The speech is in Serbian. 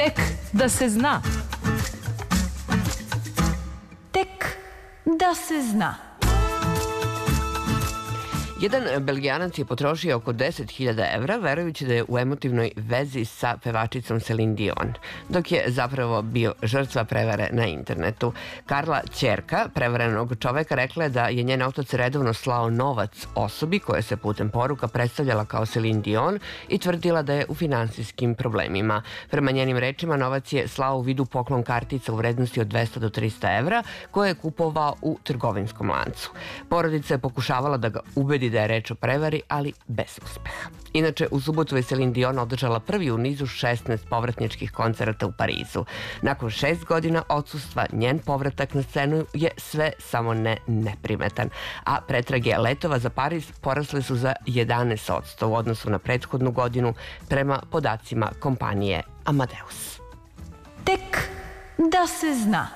Tek da se zna. Tek da se zna. Jedan Belgijanac je potrošio oko 10.000 evra verujući da je u emotivnoj vezi sa pevačicom Celine Dion, dok je zapravo bio žrtva prevare na internetu. Karla, ćerka prevarenog čoveka, rekla je da je njen otac redovno slao novac osobi koja se putem poruka predstavljala kao Celine Dion i tvrdila da je u finansijskim problemima. Prema njenim rečima, novac je slao u vidu poklon kartica u vrednosti od 200 do 300 evra koje je kupovao u trgovinskom lancu. Porodica je pokušavala da ga ubedi da je reč o prevari, ali bez uspeha. Inače, u subotu je Celine Dion održala prvi u nizu 16 povratničkih koncerata u Parizu. Nakon 6 godina odsustva, njen povratak na scenu je sve samo ne neprimetan, a pretrage letova za Pariz porasle su za 11% u odnosu na prethodnu godinu prema podacima kompanije Amadeus. Tek da se zna.